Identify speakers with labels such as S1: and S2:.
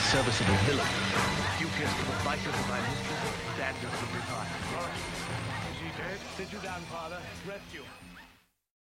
S1: serviceable villain. Duteous to the vices of my mistress, standards of his heart.
S2: Is he dead? Sit you down, Father. Rest you.